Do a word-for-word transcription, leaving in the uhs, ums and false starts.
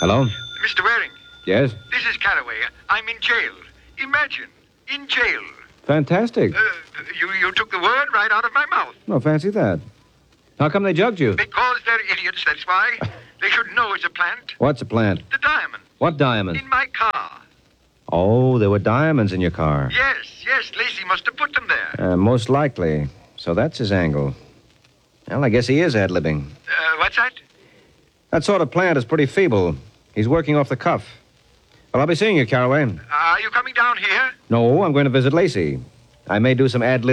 Hello? Mister Waring, Yes? this is Caraway. I'm in jail. Imagine, in jail. Fantastic. Uh, you, you took the word right out of my mouth. No, fancy that. How come they jugged you? Because they're idiots, that's why. They should know it's a plant. What's a plant? The diamond. What diamond? In my car. Oh, there were diamonds in your car. Yes, yes, Lacey must have put them there. Uh, most likely. So that's his angle. Well, I guess he is ad-libbing. Uh, what's that? That sort of plant is pretty feeble. He's working off the cuff. Well, I'll be seeing you, Caraway. Are you coming down here? No, I'm going to visit Lacey. I may do some ad-lib